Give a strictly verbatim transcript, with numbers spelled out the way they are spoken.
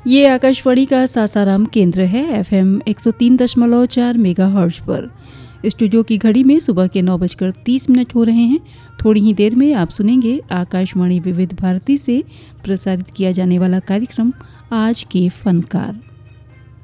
ये आकाशवाणी का सासाराम केंद्र है। एफएम एक सौ तीन दशमलव चार मेगाहर्ट्ज पर स्टूडियो की घड़ी में सुबह के नौ बजकर तीस मिनट हो रहे हैं। थोड़ी ही देर में आप सुनेंगे आकाशवाणी विविध भारती से प्रसारित किया जाने वाला कार्यक्रम आज के फनकार।